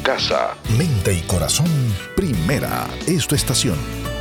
casa. Mente y corazón, primera es tu estación.